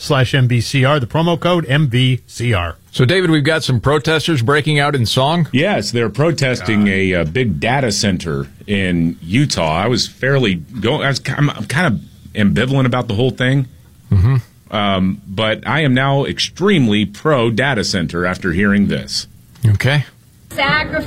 the promo code MVCR. So, David, we've got some protesters breaking out in song? Yes, they're protesting a big data center in Utah. I'm kind of ambivalent about the whole thing. But I am now extremely pro data center after hearing this. Okay.